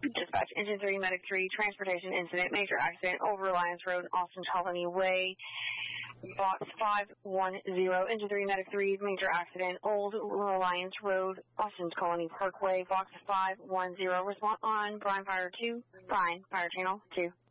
Dispatch, Engine 3, Medic 3, transportation incident, major accident, over Reliance Road, Austin Colony Way, Box 510, Engine 3, Medic 3, major accident, Old Reliance Road, Austin Colony Parkway, Box 510, response on Bryan Fire 2, Bryan Fire Channel 2.